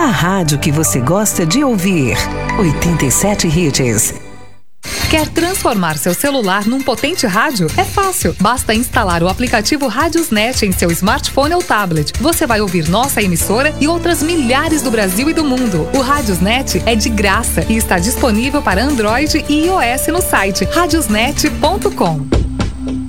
A rádio que você gosta de ouvir. 87 Hits. Quer transformar seu celular num potente rádio? É fácil. Basta instalar o aplicativo Radiosnet em seu smartphone ou tablet. Você vai ouvir nossa emissora e outras milhares do Brasil e do mundo. O Radiosnet é de graça e está disponível para Android e iOS no site radiosnet.com.